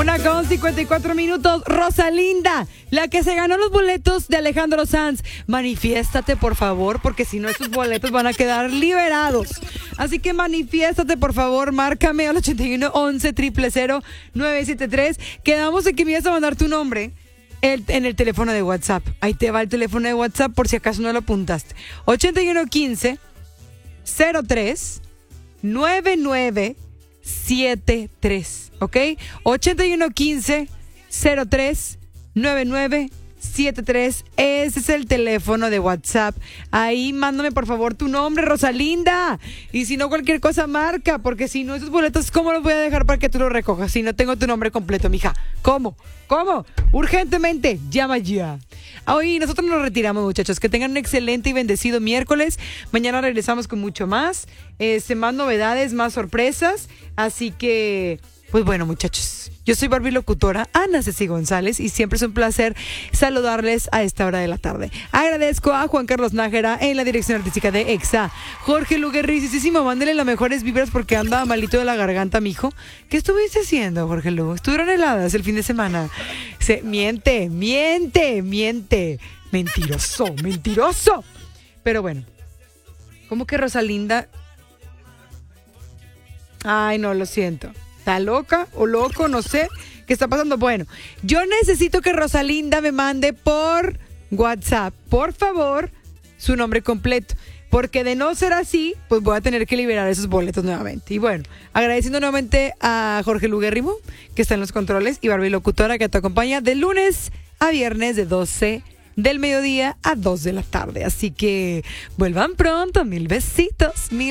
1:54. Rosalinda, la que se ganó los boletos de Alejandro Sanz. Manifiéstate, por favor, porque si no, esos boletos van a quedar liberados. Así que manifiéstate, por favor. Márcame al 81 11 000 973. Quedamos en que me ibas a mandar tu nombre en el teléfono de WhatsApp. Ahí te va el teléfono de WhatsApp por si acaso no lo apuntaste. 8115 03 9973. ¿Ok? 8115 03 9973. Ese es el teléfono de WhatsApp. Ahí mándame por favor tu nombre, Rosalinda. Y si no, cualquier cosa marca, porque si no, esos boletos, ¿cómo los voy a dejar para que tú los recojas si no tengo tu nombre completo, mija? ¿Cómo? Urgentemente, llama ya. Hoy nosotros nos retiramos, muchachos. Que tengan un excelente y bendecido miércoles. Mañana regresamos con mucho más. Más novedades, más sorpresas. Así que, pues bueno, muchachos. Yo soy Barbie Locutora, Ana Ceci González, y siempre es un placer saludarles a esta hora de la tarde. Agradezco a Juan Carlos Nájera en la dirección artística de EXA. Jorge Luguerricisísimo, mándele las mejores vibras porque anda malito de la garganta, mijo. ¿Qué estuviste haciendo, Jorge Lugo? ¿Estuvieron heladas el fin de semana? Miente. Mentiroso. Pero bueno, ¿cómo que Rosalinda? Ay, no, lo siento. ¿Está loca o loco? No sé qué está pasando. Bueno, yo necesito que Rosalinda me mande por WhatsApp, por favor, su nombre completo. Porque de no ser así, pues voy a tener que liberar esos boletos nuevamente. Y bueno, agradeciendo nuevamente a Jorge Luguérrimo, que está en los controles, y Barbie Locutora, que te acompaña de lunes a viernes de 12 del mediodía a 2 de la tarde. Así que vuelvan pronto. Mil besitos.